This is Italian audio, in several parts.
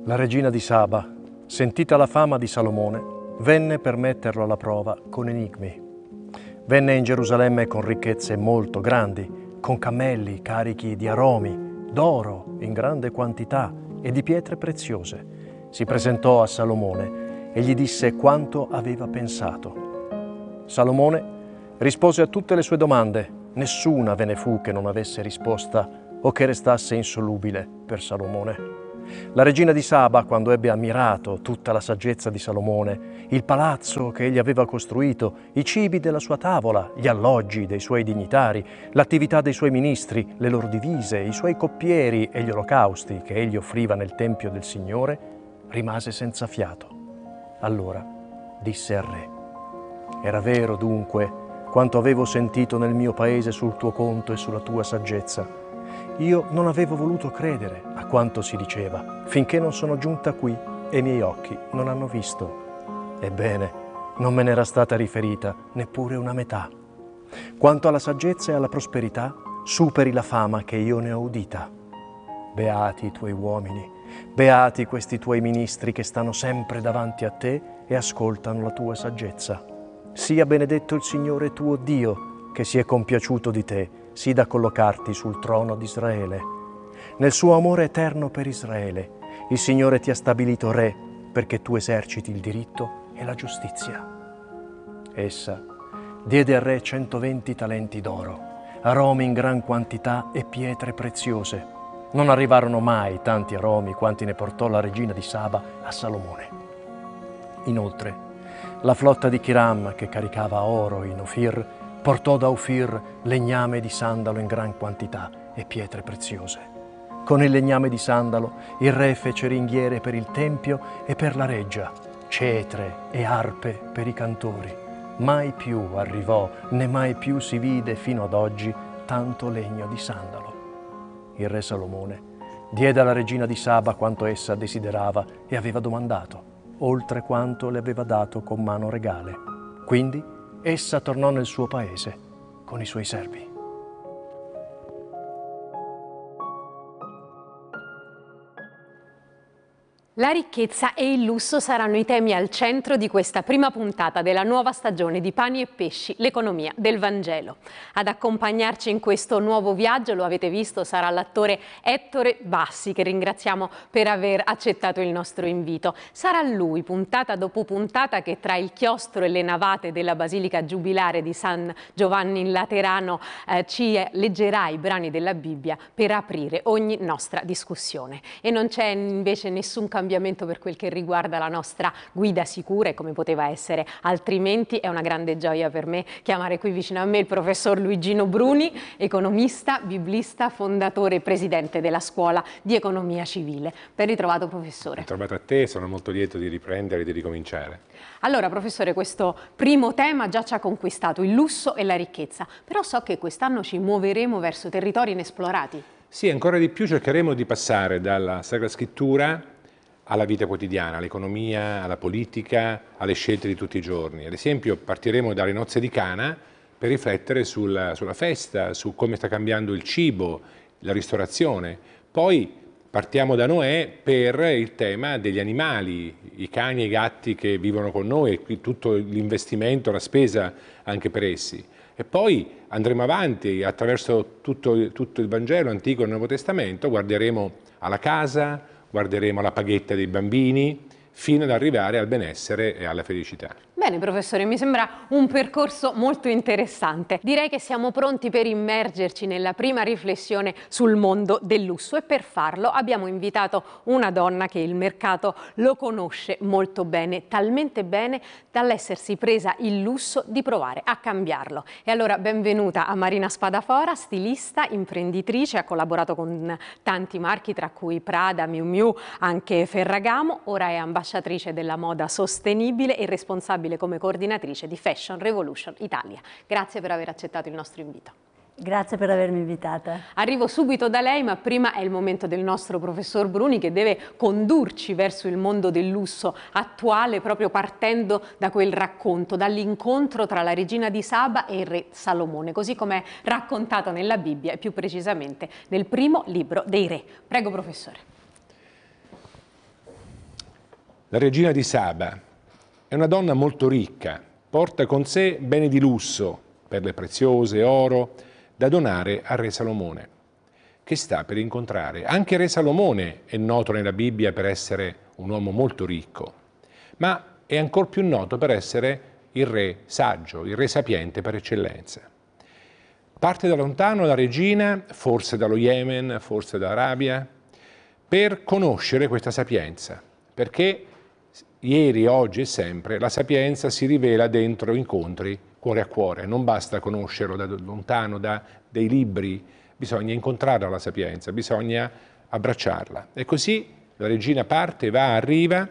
La regina di Saba, sentita la fama di Salomone, venne per metterlo alla prova con enigmi. Venne in Gerusalemme con ricchezze molto grandi, con cammelli carichi di aromi, d'oro in grande quantità e di pietre preziose. Si presentò a Salomone e gli disse quanto aveva pensato. Salomone rispose a tutte le sue domande, nessuna ve ne fu che non avesse risposta o che restasse insolubile per Salomone. La regina di Saba, quando ebbe ammirato tutta la saggezza di Salomone, il palazzo che egli aveva costruito, i cibi della sua tavola, gli alloggi dei suoi dignitari, l'attività dei suoi ministri, le loro divise, i suoi coppieri e gli olocausti che egli offriva nel tempio del Signore, rimase senza fiato. Allora disse al re: era vero dunque quanto avevo sentito nel mio paese sul tuo conto e sulla tua saggezza. Io non avevo voluto credere a quanto si diceva, finché non sono giunta qui e i miei occhi non hanno visto. Ebbene, non me n'era stata riferita neppure una metà. Quanto alla saggezza e alla prosperità, superi la fama che io ne ho udita. Beati i tuoi uomini, beati questi tuoi ministri che stanno sempre davanti a te e ascoltano la tua saggezza. Sia benedetto il Signore tuo Dio, che si è compiaciuto di te, sì da collocarti sul trono di Israele. Nel suo amore eterno per Israele, il Signore ti ha stabilito re perché tu eserciti il diritto e la giustizia. Essa diede al re 120 talenti d'oro, aromi in gran quantità e pietre preziose. Non arrivarono mai tanti aromi quanti ne portò la regina di Saba a Salomone. Inoltre, la flotta di Chiram, che caricava oro in Ofir, portò da Ofir legname di sandalo in gran quantità e pietre preziose. Con il legname di sandalo il re fece ringhiere per il tempio e per la reggia, cetre e arpe per i cantori. Mai più arrivò, né mai più si vide fino ad oggi tanto legno di sandalo. Il re Salomone diede alla regina di Saba quanto essa desiderava e aveva domandato, oltre quanto le aveva dato con mano regale. Quindi essa tornò nel suo paese con i suoi servi. La ricchezza e il lusso saranno i temi al centro di questa prima puntata della nuova stagione di Pani e Pesci, l'economia del Vangelo. Ad accompagnarci in questo nuovo viaggio, lo avete visto, sarà l'attore Ettore Bassi, che ringraziamo per aver accettato il nostro invito. Sarà lui, puntata dopo puntata, che tra il chiostro e le navate della Basilica Giubilare di San Giovanni in Laterano ci leggerà i brani della Bibbia per aprire ogni nostra discussione. E non c'è invece nessun cambiamento per quel che riguarda la nostra guida sicura, e come poteva essere altrimenti è una grande gioia per me chiamare qui vicino a me il professor Luigino Bruni, economista, biblista, fondatore e presidente della Scuola di Economia Civile. Ben ritrovato, professore. Ben trovato a te, sono molto lieto di riprendere e di ricominciare. Allora, professore, questo primo tema già ci ha conquistato, il lusso e la ricchezza, però so che quest'anno ci muoveremo verso territori inesplorati. Sì, ancora di più cercheremo di passare dalla Sacra Scrittura alla vita quotidiana, all'economia, alla politica, alle scelte di tutti i giorni. Ad esempio partiremo dalle nozze di Cana per riflettere sulla festa, su come sta cambiando il cibo, la ristorazione. Poi partiamo da Noè per il tema degli animali, i cani e i gatti che vivono con noi e qui tutto l'investimento, la spesa anche per essi. E poi andremo avanti attraverso tutto il Vangelo, Antico e Nuovo Testamento, guarderemo alla casa, guarderemo la paghetta dei bambini, fino ad arrivare al benessere e alla felicità. Bene, professore, mi sembra un percorso molto interessante. Direi che siamo pronti per immergerci nella prima riflessione sul mondo del lusso, e per farlo abbiamo invitato una donna che il mercato lo conosce molto bene, talmente bene dall'essersi presa il lusso di provare a cambiarlo. E allora benvenuta a Marina Spadafora, stilista, imprenditrice, ha collaborato con tanti marchi tra cui Prada, Miu Miu, anche Ferragamo, ora è ambasciatrice della moda sostenibile e responsabile come coordinatrice di Fashion Revolution Italia. Grazie per aver accettato il nostro invito. Grazie per avermi invitata. Arrivo subito da lei, ma prima è il momento del nostro professor Bruni, che deve condurci verso il mondo del lusso attuale, proprio partendo da quel racconto, dall'incontro tra la regina di Saba e il re Salomone, così come è raccontato nella Bibbia e più precisamente nel primo libro dei re. Prego, professore. La regina di Saba è una donna molto ricca, porta con sé beni di lusso, perle preziose, oro, da donare al re Salomone, che sta per incontrare. Anche re Salomone è noto nella Bibbia per essere un uomo molto ricco, ma è ancor più noto per essere il re saggio, il re sapiente per eccellenza. Parte da lontano la regina, forse dallo Yemen, forse dall'Arabia, per conoscere questa sapienza, perché ieri, oggi e sempre la sapienza si rivela dentro incontri cuore a cuore. Non basta conoscerlo da lontano, da dei libri, bisogna incontrarla la sapienza, bisogna abbracciarla. E così la regina parte, va, arriva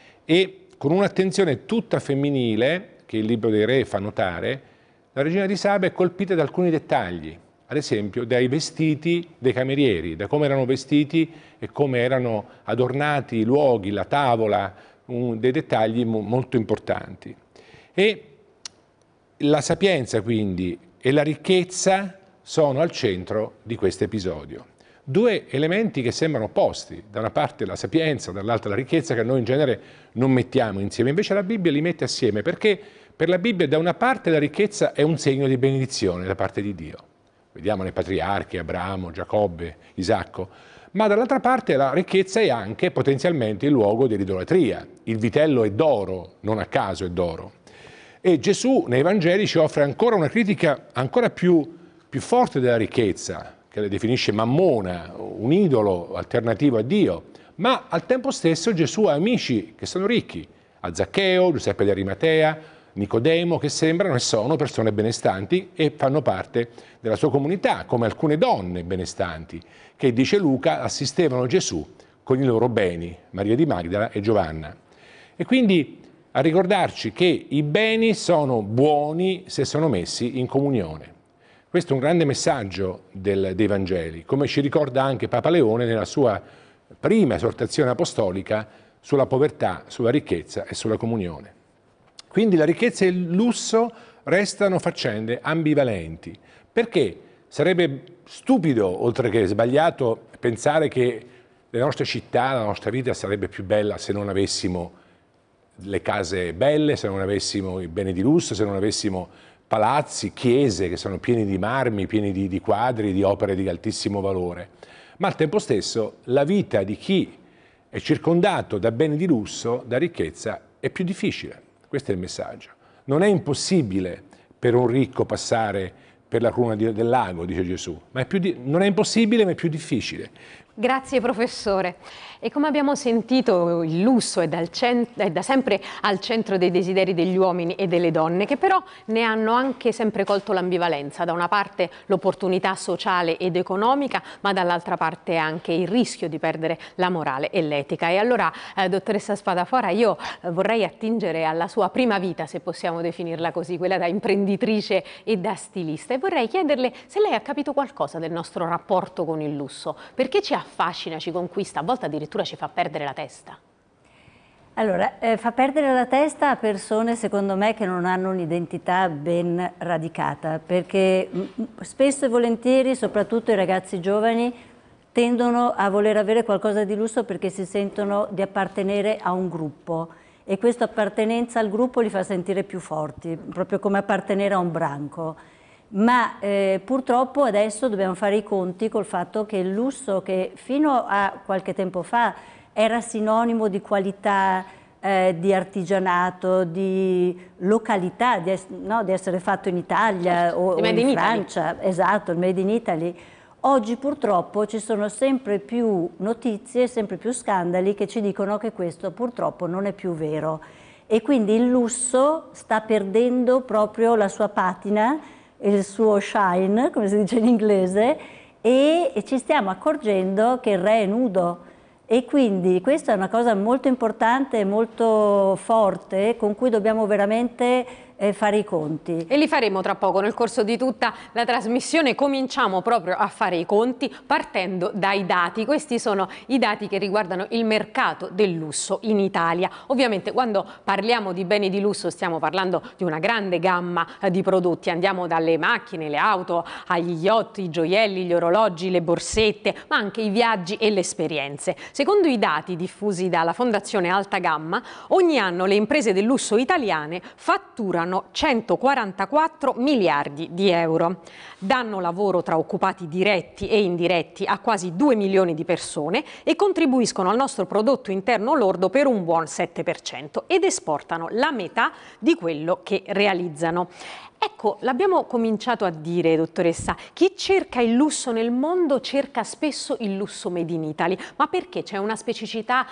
e con un'attenzione tutta femminile, che il libro dei re fa notare, la regina di Saba è colpita da alcuni dettagli, ad esempio dai vestiti dei camerieri, da come erano vestiti e come erano adornati i luoghi, la tavola, dei dettagli molto importanti. E la sapienza quindi e la ricchezza sono al centro di questo episodio. Due elementi che sembrano opposti, da una parte la sapienza, dall'altra la ricchezza, che noi in genere non mettiamo insieme, invece la Bibbia li mette assieme, perché per la Bibbia da una parte la ricchezza è un segno di benedizione da parte di Dio. Vediamo nei patriarchi, Abramo, Giacobbe, Isacco, ma dall'altra parte la ricchezza è anche potenzialmente il luogo dell'idolatria. Il vitello è d'oro, non a caso è d'oro. E Gesù nei Vangeli ci offre ancora una critica ancora più forte della ricchezza, che le definisce mammona, un idolo alternativo a Dio, ma al tempo stesso Gesù ha amici che sono ricchi, a Zaccheo, Giuseppe di Arimatea, Nicodemo, che sembrano e sono persone benestanti e fanno parte della sua comunità, come alcune donne benestanti, che, dice Luca, assistevano Gesù con i loro beni, Maria di Magdala e Giovanna. E quindi a ricordarci che i beni sono buoni se sono messi in comunione. Questo è un grande messaggio dei Vangeli, come ci ricorda anche Papa Leone nella sua prima esortazione apostolica sulla povertà, sulla ricchezza e sulla comunione. Quindi la ricchezza e il lusso restano faccende ambivalenti, perché sarebbe stupido, oltre che sbagliato, pensare che le nostre città, la nostra vita sarebbe più bella se non avessimo le case belle, se non avessimo i beni di lusso, se non avessimo palazzi, chiese che sono pieni di marmi, pieni di quadri, di opere di altissimo valore. Ma al tempo stesso la vita di chi è circondato da beni di lusso, da ricchezza, è più difficile. Questo è il messaggio. Non è impossibile per un ricco passare per la cruna del lago, dice Gesù, ma non è impossibile, ma è più difficile. Grazie professore. E come abbiamo sentito, il lusso è da sempre al centro dei desideri degli uomini e delle donne, che però ne hanno anche sempre colto l'ambivalenza. Da una parte l'opportunità sociale ed economica, ma dall'altra parte anche il rischio di perdere la morale e l'etica. E allora, dottoressa Spadafora, io vorrei attingere alla sua prima vita, se possiamo definirla così, quella da imprenditrice e da stilista, e vorrei chiederle se lei ha capito qualcosa del nostro rapporto con il lusso, perché ci affascina, ci conquista, a volte addirittura ci fa perdere la testa. Allora, fa perdere la testa a persone, secondo me, che non hanno un'identità ben radicata, perché spesso e volentieri, soprattutto i ragazzi giovani, tendono a voler avere qualcosa di lusso perché si sentono di appartenere a un gruppo, e questa appartenenza al gruppo li fa sentire più forti, proprio come appartenere a un branco. Ma purtroppo adesso dobbiamo fare i conti col fatto che il lusso, che fino a qualche tempo fa era sinonimo di qualità, di artigianato, di località, di essere fatto in Italia o in Francia, esatto, il Made in Italy. Oggi purtroppo ci sono sempre più notizie, sempre più scandali che ci dicono che questo purtroppo non è più vero. E quindi il lusso sta perdendo proprio la sua patina, il suo shine, come si dice in inglese, e ci stiamo accorgendo che il re è nudo, e quindi questa è una cosa molto importante e molto forte, con cui dobbiamo veramente fare i conti. E li faremo tra poco, nel corso di tutta la trasmissione cominciamo proprio a fare i conti partendo dai dati. Questi sono i dati che riguardano il mercato del lusso in Italia. Ovviamente quando parliamo di beni di lusso stiamo parlando di una grande gamma di prodotti, andiamo dalle macchine, le auto, agli yacht, i gioielli, gli orologi, le borsette, ma anche i viaggi e le esperienze. Secondo i dati diffusi dalla Fondazione Alta Gamma, ogni anno le imprese del lusso italiane fatturano 144 miliardi di euro. Danno lavoro tra occupati diretti e indiretti a quasi 2 milioni di persone e contribuiscono al nostro prodotto interno lordo per un buon 7% ed esportano la metà di quello che realizzano. Ecco, l'abbiamo cominciato a dire, dottoressa, chi cerca il lusso nel mondo cerca spesso il lusso made in Italy, ma perché c'è una specificità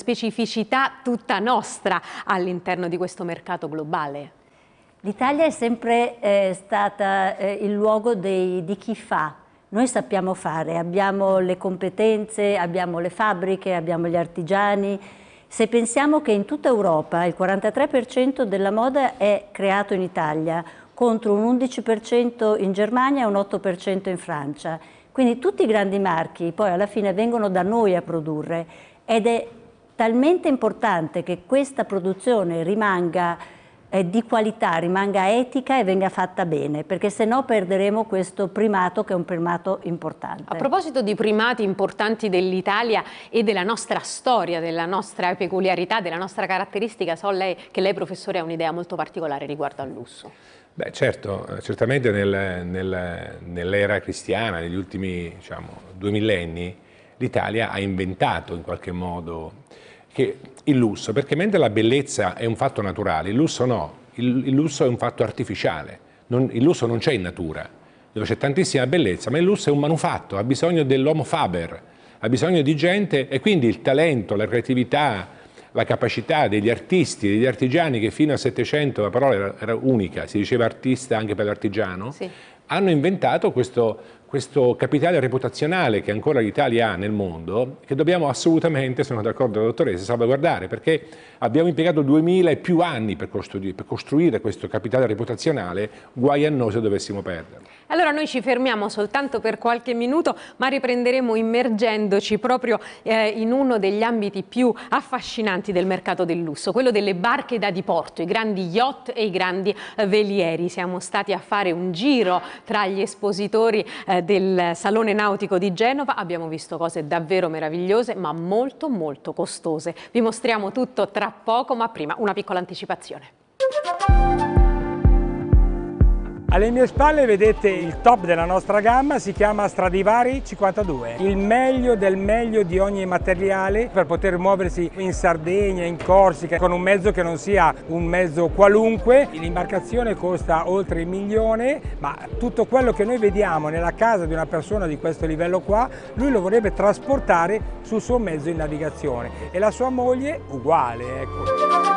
tutta nostra all'interno di questo mercato globale? L'Italia è sempre stata il luogo di chi fa. Noi sappiamo fare, abbiamo le competenze, abbiamo le fabbriche, abbiamo gli artigiani. Se pensiamo che in tutta Europa il 43% della moda è creato in Italia, contro un 11% in Germania e un 8% in Francia. Quindi tutti i grandi marchi poi alla fine vengono da noi a produrre ed è talmente importante che questa produzione rimanga di qualità, rimanga etica e venga fatta bene, perché se no perderemo questo primato che è un primato importante. A proposito di primati importanti dell'Italia e della nostra storia, della nostra peculiarità, della nostra caratteristica, so che lei professore ha un'idea molto particolare riguardo al lusso. Beh, certo, certamente nell'era cristiana, negli ultimi 2 millenni, l'Italia ha inventato in qualche modo il lusso, perché mentre la bellezza è un fatto naturale, il lusso no, il lusso è un fatto artificiale, il lusso non c'è in natura, dove c'è tantissima bellezza, ma il lusso è un manufatto, ha bisogno dell'homo faber, ha bisogno di gente e quindi il talento, la creatività, la capacità degli artisti, degli artigiani che fino al Settecento la parola era unica, si diceva artista anche per l'artigiano, sì, hanno inventato questo capitale reputazionale che ancora l'Italia ha nel mondo, che dobbiamo assolutamente, sono d'accordo con la dottoressa, salvaguardare, perché abbiamo impiegato 2000 e più anni per costruire questo capitale reputazionale, guai a noi se dovessimo perderlo. Allora noi ci fermiamo soltanto per qualche minuto, ma riprenderemo immergendoci proprio in uno degli ambiti più affascinanti del mercato del lusso, quello delle barche da diporto, i grandi yacht e i grandi velieri. Siamo stati a fare un giro tra gli espositori del Salone Nautico di Genova, abbiamo visto cose davvero meravigliose ma molto molto costose. Vi mostriamo tutto tra poco, ma prima una piccola anticipazione. Alle mie spalle vedete il top della nostra gamma, si chiama Stradivari 52, il meglio del meglio di ogni materiale per poter muoversi in Sardegna, in Corsica, con un mezzo che non sia un mezzo qualunque. L'imbarcazione costa oltre $1 milione, ma tutto quello che noi vediamo nella casa di una persona di questo livello qua, lui lo vorrebbe trasportare sul suo mezzo in navigazione e la sua moglie uguale, ecco.